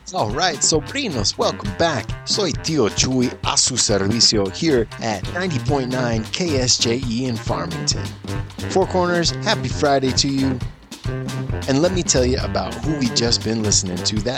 Alright, sobrinos, welcome back. Soy Tio Chuy a su servicio here at 90.9 KSJE in Farmington. Four Corners, happy Friday to you. And let me tell you about who we just been listening to. That